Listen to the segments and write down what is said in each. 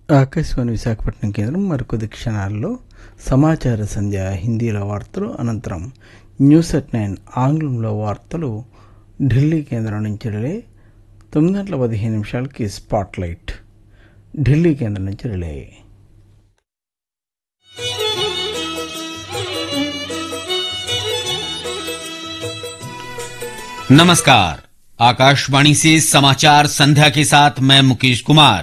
ఆకాశవాణి విశాఖపట్నం కేంద్రం మరికొద్ది క్షణాల్లో సమాచార సంధ్య హిందీలో వార్తలు, అనంతరం న్యూస్ ఎట్ 9 ఆంగ్లంలో వార్తలు ఢిల్లీ కేంద్రం నుంచి రిలే. 9:15 స్పాట్లైట్ ఢిల్లీ కేంద్రం నుంచి రిలే. नमस्कार, आकाशवाणी से समाचार संध्या के साथ मैं मुकेश कुमार।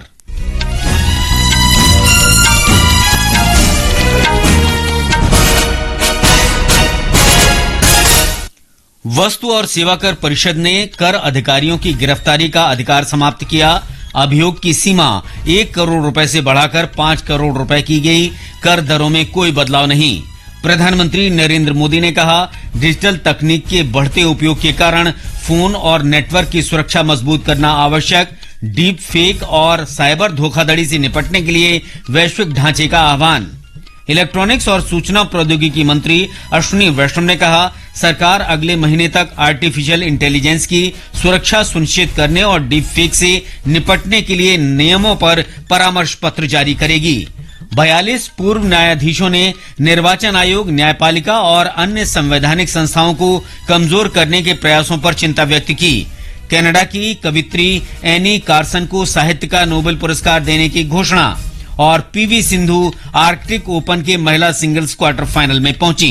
वस्तु और सेवा कर परिषद ने कर अधिकारियों की गिरफ्तारी का अधिकार समाप्त किया। अभियोग की सीमा 1 करोड़ रुपए से बढ़ाकर 5 करोड़ रुपए की गई। कर दरों में कोई बदलाव नहीं। प्रधानमंत्री नरेंद्र मोदी ने कहा, डिजिटल तकनीक के बढ़ते उपयोग के कारण फोन और नेटवर्क की सुरक्षा मजबूत करना आवश्यक। डीप फेक और साइबर धोखाधड़ी से निपटने के लिए वैश्विक ढांचे का आह्वान। इलेक्ट्रॉनिक्स और सूचना प्रौद्योगिकी मंत्री अश्विनी वैष्णव ने कहा, सरकार अगले महीने तक आर्टिफिशियल इंटेलिजेंस की सुरक्षा सुनिश्चित करने और डीप फेक से निपटने के लिए नियमों पर परामर्श पत्र जारी करेगी। 42 पूर्व न्यायाधीशों ने निर्वाचन आयोग, न्यायपालिका और अन्य संवैधानिक संस्थाओं को कमजोर करने के प्रयासों पर चिंता व्यक्त की। कनाडा की कवित्री एनी कार्सन को साहित्य का नोबेल पुरस्कार देने की घोषणा। और पीवी सिंधु आर्कटिक ओपन के महिला सिंगल्स क्वार्टर फाइनल में पहुंची।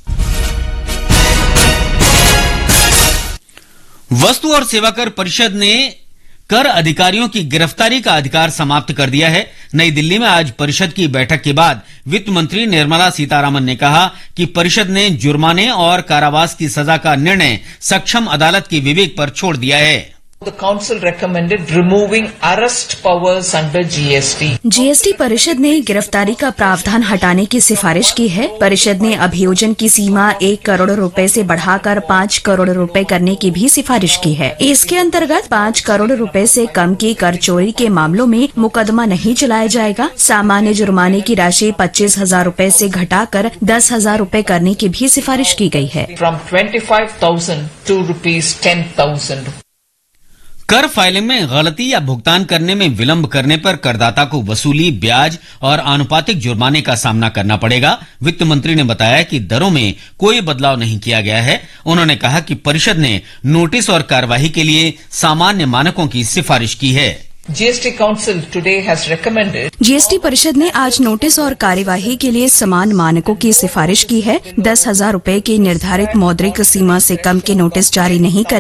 वस्तु और सेवा कर परिषद ने कर अधिकारियों की गिरफ्तारी का अधिकार समाप्त कर दिया है। नई दिल्ली में आज परिषद की बैठक के बाद वित्त मंत्री निर्मला सीतारामन ने कहा कि परिषद ने जुर्माने और कारावास की सजा का निर्णय सक्षम अदालत के विवेक पर छोड़ दिया है। The council recommended removing arrest powers under GST. GST परिषद ने गिरफ्तारी का प्रावधान हटाने की सिफारिश की है। परिषद ने अभियोजन की सीमा 1 करोड़ रुपए से बढ़ाकर 5 करोड़ रुपए करने की भी सिफारिश की है। इसके अंतर्गत 5 करोड़ रुपए से कम की कर चोरी के मामलों में मुकदमा नहीं चलाया जाएगा। सामान्य जुर्माने की राशि 25,000 रुपए से घटाकर 10,000 रुपए करने की भी सिफारिश की गई है। From 25,000 to rupees 10,000. कर फाइलिंग में गलती या भुगतान करने में विलंब करने पर करदाता को वसूली, ब्याज और आनुपातिक जुर्माने का सामना करना पड़ेगा। वित्त मंत्री ने बताया कि दरों में कोई बदलाव नहीं किया गया है। उन्होंने कहा कि परिषद ने नोटिस और कार्यवाही के लिए सामान्य मानकों की सिफारिश की है। GST Council today has recommended. GST परिषद ने आज नोटिस और कार्यवाही के लिए समान मानकों की सिफारिश की है। 10,000 रुपए की निर्धारित मौद्रिक सीमा से कम के नोटिस जारी नहीं कर